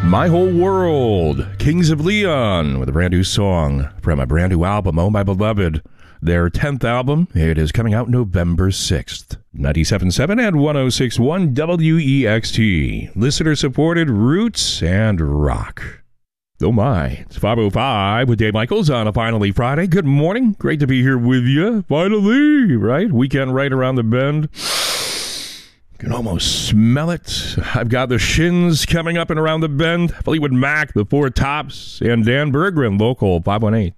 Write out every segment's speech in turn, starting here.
My Whole World, Kings of Leon, with a brand new song from a brand new album, Oh My Beloved. Their 10th album, it is coming out November 6th. 97.7 and 106.1 WEXT. Listener-supported roots and rock. Oh my, it's 5:05 with Dave Michaels on a Finally Friday. Good morning. Great to be here with you. Finally, right? Weekend right around the bend. Can almost smell it. I've got the Shins coming up and around the bend. Fleetwood Mac, the Four Tops, and Dan Berggren, local 518.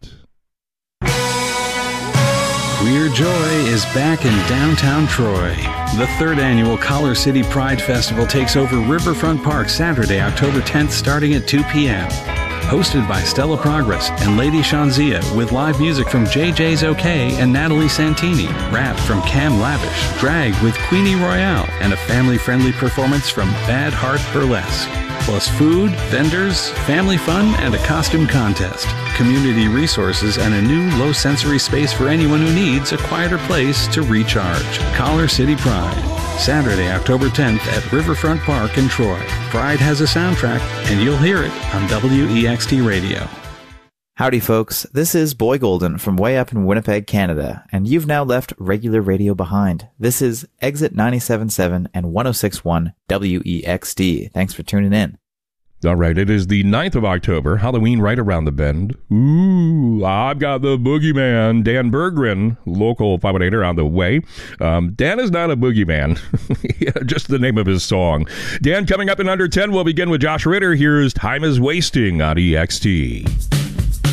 Queer Joy is back in downtown Troy. The third annual Collar City Pride Festival takes over Riverfront Park Saturday, October 10th, starting at 2 p.m. Hosted by Stella Progress and Lady Shanzia, with live music from JJ's OK and Natalie Santini, rap from Cam Lavish, drag with Queenie Royale, and a family-friendly performance from Bad Heart Burlesque. Plus food, vendors, family fun, and a costume contest. Community resources and a new low-sensory space for anyone who needs a quieter place to recharge. Collar City Pride. Saturday, October 10th at Riverfront Park in Troy. Pride has a soundtrack, and you'll hear it on WEXT Radio. Howdy, folks. This is Boy Golden from way up in Winnipeg, Canada, and you've now left regular radio behind. This is Exit 97.7 and 106.1 WEXT. Thanks for tuning in. All right, it is the 9th of October, Halloween right around the bend. Ooh, I've got the boogeyman, Dan Berggren, local 518er on the way. Dan is not a boogeyman, just the name of his song. Dan, coming up in under 10, we'll begin with Josh Ritter. Here's Time is Wasting on EXT.